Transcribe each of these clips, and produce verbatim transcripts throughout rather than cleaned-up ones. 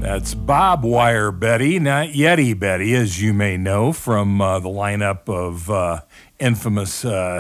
That's Bob Wire Betty, not Yeti Betty, as you may know from uh, the lineup of uh, infamous uh,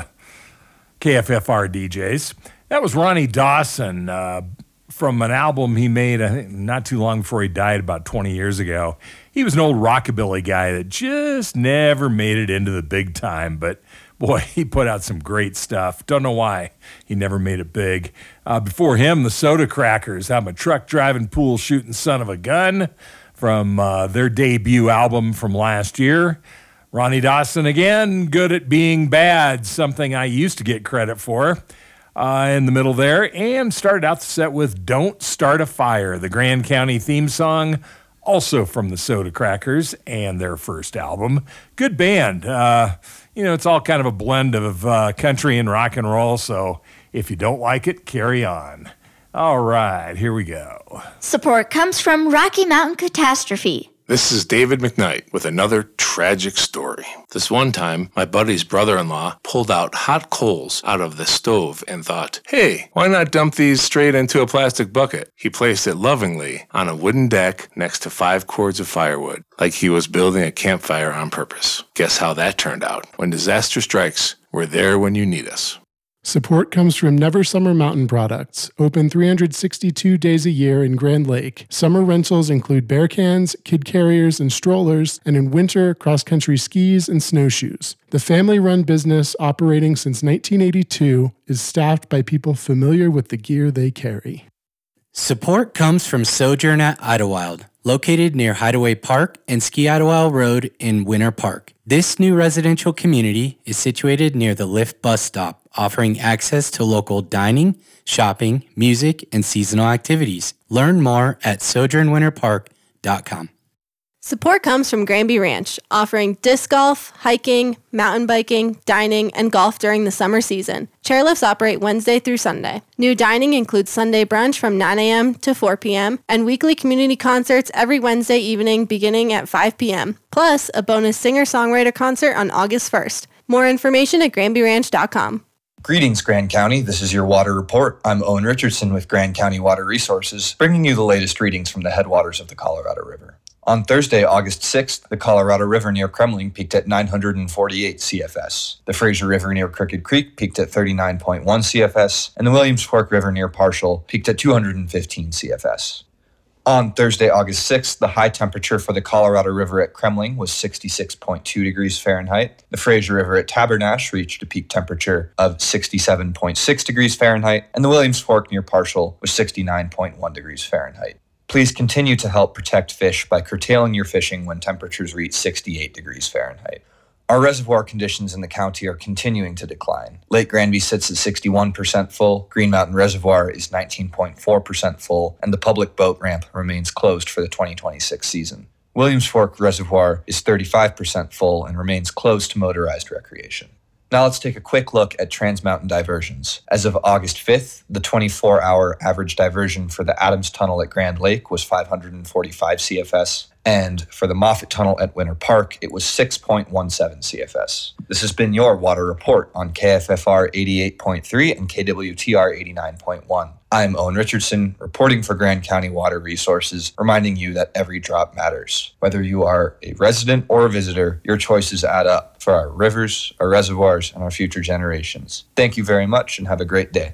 K F F R D Js. That was Ronnie Dawson uh, from an album he made, I think, not too long before he died, about twenty years ago. He was an old rockabilly guy that just never made it into the big time, but boy, he put out some great stuff. Don't know why he never made it big. Uh, before him, the Soda Crackers. I'm a truck-driving, pool-shooting son of a gun from uh, their debut album from last year. Ronnie Dawson again, Good at Being Bad, something I used to get credit for uh, in the middle there. And started out the set with Don't Start a Fire, the Grand County theme song, also from the Soda Crackers and their first album. Good band. Uh, you know, it's all kind of a blend of uh, country and rock and roll, so if you don't like it, carry on. All right, here we go. Support comes from Rocky Mountain Catastrophe. This is David McKnight with another tragic story. This one time, my buddy's brother-in-law pulled out hot coals out of the stove and thought, hey, why not dump these straight into a plastic bucket? He placed it lovingly on a wooden deck next to five cords of firewood, like he was building a campfire on purpose. Guess how that turned out? When disaster strikes, we're there when you need us. Support comes from Never Summer Mountain Products, open three hundred sixty-two days a year in Grand Lake. Summer rentals include bear cans, kid carriers, and strollers, and in winter, cross-country skis and snowshoes. The family-run business, operating since nineteen eighty-two, is staffed by people familiar with the gear they carry. Support comes from Sojourn at Idlewild, located near Hideaway Park and Ski Idlewild Road in Winter Park. This new residential community is situated near the Lyft bus stop, offering access to local dining, shopping, music, and seasonal activities. Learn more at sojourn winter park dot com. Support comes from Granby Ranch, offering disc golf, hiking, mountain biking, dining, and golf during the summer season. Chairlifts operate Wednesday through Sunday. New dining includes Sunday brunch from nine a.m. to four p.m. and weekly community concerts every Wednesday evening beginning at five p.m. Plus, a bonus singer-songwriter concert on August first. More information at granby ranch dot com. Greetings, Grand County. This is your water report. I'm Owen Richardson with Grand County Water Resources, bringing you the latest readings from the headwaters of the Colorado River. On Thursday, August sixth, the Colorado River near Kremling peaked at nine hundred forty-eight C F S. The Fraser River near Crooked Creek peaked at thirty-nine point one C F S, and the Williams Fork River near Parshall peaked at two hundred fifteen C F S. On Thursday, August sixth, the high temperature for the Colorado River at Kremling was sixty-six point two degrees Fahrenheit. The Fraser River at Tabernash reached a peak temperature of sixty-seven point six degrees Fahrenheit, and the Williams Fork near Parshall was sixty-nine point one degrees Fahrenheit. Please continue to help protect fish by curtailing your fishing when temperatures reach sixty-eight degrees Fahrenheit. Our reservoir conditions in the county are continuing to decline. Lake Granby sits at sixty-one percent full, Green Mountain Reservoir is nineteen point four percent full, and the public boat ramp remains closed for the twenty twenty-six season. Williams Fork Reservoir is thirty-five percent full and remains closed to motorized recreation. Now let's take a quick look at Trans-Mountain diversions. As of August fifth, the twenty-four hour average diversion for the Adams Tunnel at Grand Lake was five hundred forty-five C F S, and for the Moffett Tunnel at Winter Park, it was six point one seven C F S. This has been your Water Report on K F F R eighty-eight point three and K W T R eighty-nine point one. I'm Owen Richardson, reporting for Grand County Water Resources, reminding you that every drop matters. Whether you are a resident or a visitor, your choices add up for our rivers, our reservoirs, and our future generations. Thank you very much and have a great day.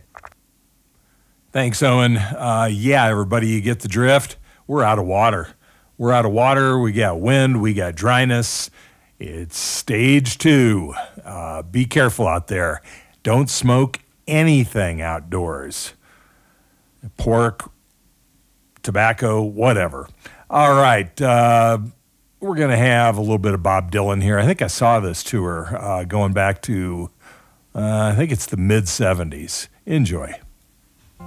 Thanks, Owen. Uh, yeah, everybody, you get the drift. We're out of water. We're out of water. We got wind. We got dryness. It's stage two. Uh, be careful out there. Don't smoke anything outdoors. Pork, tobacco, whatever. All right. Uh, we're going to have a little bit of Bob Dylan here. I think I saw this tour uh, going back to, uh, I think it's the mid seventies. Enjoy.